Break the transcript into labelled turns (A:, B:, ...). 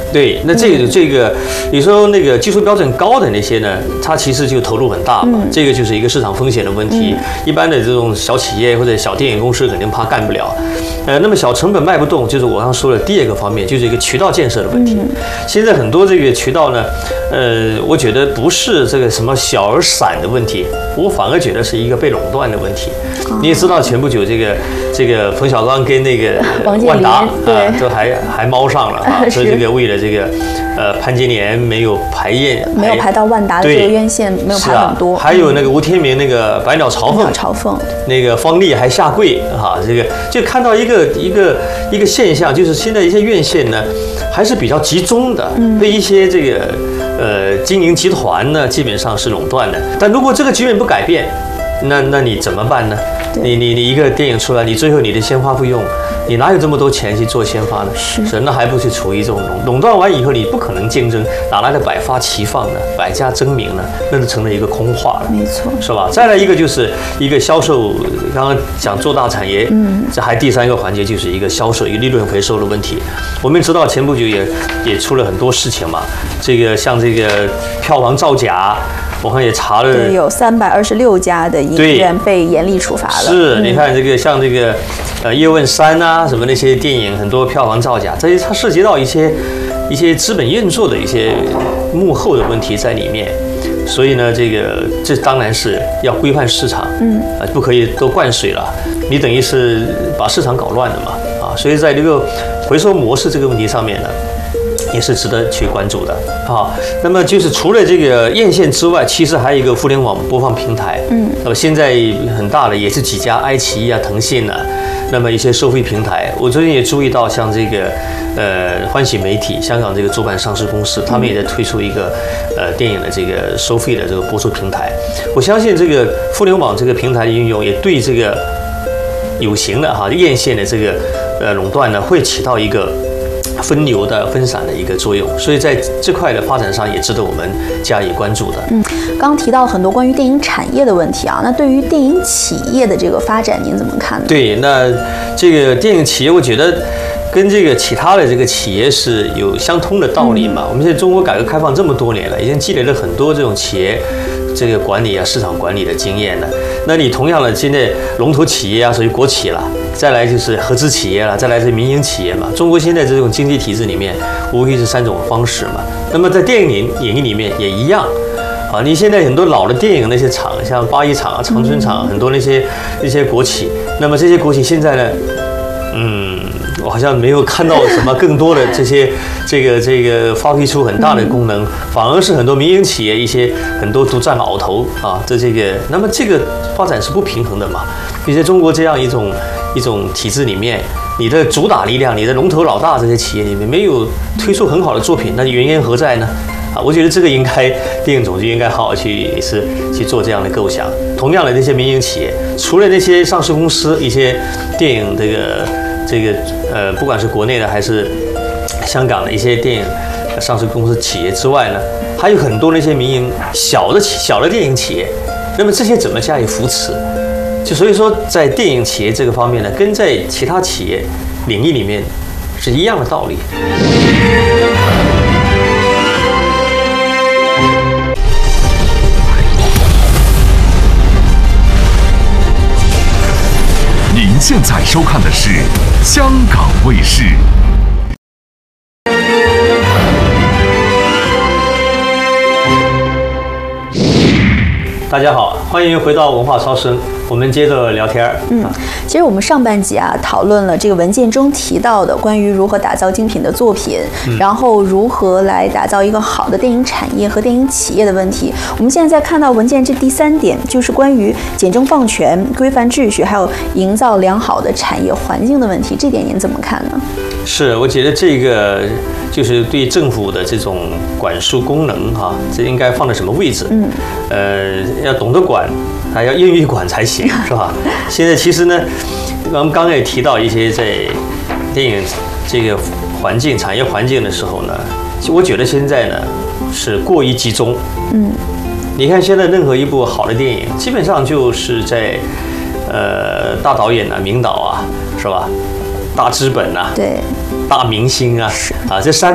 A: 对，那这个，你说那个技术标准高的那些呢，它其实就投入很大嘛，这个就是一个市场风险的问题。一般的这种小企业或者小电影公司肯定怕干不了，那么小成本卖不动，就是我刚说的第二个方面，就是一个渠道建设的问题。现在很多这个渠道呢，我觉得不是这个什么小而散的问题，我反而觉得是一个被垄断的问题。你也知道前不久这个冯小刚跟那个万达都还猫上了啊，说这个为了这个潘金莲没有排到万达的这个院线，没有排很多。还有那个吴天明那个百鸟朝凤，那个方丽还下跪哈，这个就看到一个现象，就是现在一些院线呢还是比较集中的，被一些这个经营集团呢基本上是垄断的。但如果这个局面不改变，那你怎么办呢？你一个电影出来，你最后你的鲜花不用，你哪有这么多钱去做鲜花呢？是，那还不是处于这种垄断完以后，你不可能竞争，哪来的百花齐放呢？百家争鸣呢？那就成了一个空话了，没错，是吧？再来一个就是一个销售，刚刚讲做大产业，这还第三个环节就是一个销售，一个利润回收的问题。我们知道前不久也出了很多事情嘛，这个像这个票房造假。我看也查了，对，有326家的影院被严厉处罚了。是，你看这个像这个叶问3啊，什么那些电影，很多票房造假，这些它涉及到一些资本运作的一些幕后的问题在里面。所以呢，这当然是要规范市场，不可以都灌水了，你等于是把市场搞乱了嘛，啊，所以在这个回收模式这个问题上面呢，也是值得去关注的啊。那么就是除了这个院线之外，其实还有一个互联网播放平台。那么现在很大的也是几家，爱奇艺啊、腾讯啊，那么一些收费平台。我最近也注意到，像这个欢喜媒体，香港这个主板上市公司，他们也在推出一个电影的这个收费的这个播出平台。我相信这个互联网这个平台的运用，也对这个有形的院线的这个垄断呢，会起到一个分流的分散的一个作用，所以在这块的发展上也值得我们加以关注的。刚刚提到很多关于电影产业的问题啊，那对于电影企业的这个发展，您怎么看呢？对，那这个电影企业，我觉得跟这个其他的这个企业是有相通的道理嘛。我们现在中国改革开放这么多年了，已经积累了很多这种企业这个管理啊、市场管理的经验了。那你同样的，现在龙头企业啊，属于国企了。再来就是合资企业了，再来是民营企业嘛。中国现在这种经济体制里面，无非是3种方式嘛。那么在电影领域里面也一样，啊，你现在很多老的电影那些厂，像八一厂啊、长春厂，很多那些国企，那么这些国企现在呢，我好像没有看到什么更多的这个发挥出很大的功能，反而是很多民营企业很多独占鳌头啊，那么这个发展是不平衡的嘛。你在中国这样一种体制里面，你的主打力量，你的龙头老大这些企业里面没有推出很好的作品，那原因何在呢？啊，我觉得这个应该电影总局应该好好去做这样的构想。同样的，那些民营企业，除了那些上市公司，一些电影不管是国内的还是香港的一些电影上市公司企业之外呢，还有很多那些民营小的电影企业，那么这些怎么加以扶持？就所以说，在电影企业这个方面呢，跟在其他企业领域里面是一样的道理。
B: 您现在收看的是香港卫视。
A: 大家好，欢迎回到文化超声，我们接着聊天。
C: 其实我们上半集啊讨论了这个文件中提到的关于如何打造精品的作品，然后如何来打造一个好的电影产业和电影企业的问题。我们现在在看到文件这第3点，就是关于简政放权、规范秩序，还有营造良好的产业环境的问题。这点您怎么看呢？
A: 是，我觉得这个就是对政府的这种管束功能这应该放在什么位置？要懂得管，还要愿意管才行，是吧？现在其实呢，我们刚刚也提到一些在电影这个环境、产业环境的时候呢，我觉得现在呢是过于集中。你看现在任何一部好的电影，基本上就是在大导演啊、名导啊，是吧？大资本啊，对，大明星啊，这3